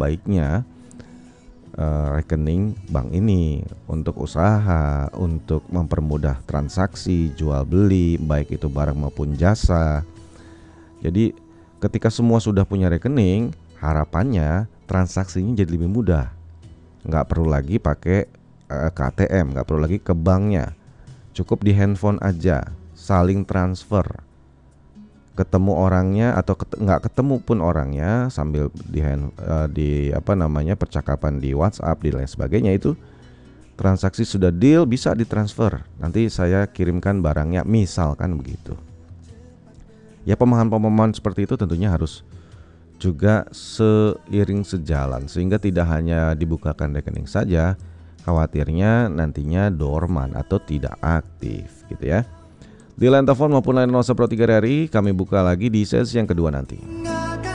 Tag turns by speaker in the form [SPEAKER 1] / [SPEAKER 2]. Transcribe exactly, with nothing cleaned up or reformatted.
[SPEAKER 1] baiknya uh, rekening bank ini untuk usaha, untuk mempermudah transaksi jual beli, baik itu barang maupun jasa. Jadi ketika semua sudah punya rekening, harapannya transaksinya jadi lebih mudah. Nggak perlu lagi pakai uh, K T M, nggak perlu lagi ke banknya. Cukup di handphone aja, saling transfer. Ketemu orangnya atau ket, nggak ketemu pun orangnya, sambil di hand, uh, di apa namanya percakapan di WhatsApp di lain sebagainya, itu transaksi sudah deal, bisa ditransfer. Nanti saya kirimkan barangnya, misalkan begitu. Ya, pemahaman-pemahaman seperti itu tentunya harus juga seiring sejalan, sehingga tidak hanya dibukakan rekening saja, khawatirnya nantinya dorman atau tidak aktif gitu ya. Di line telepon maupun line nol satu tiga R I kami buka lagi di sesi yang kedua nanti.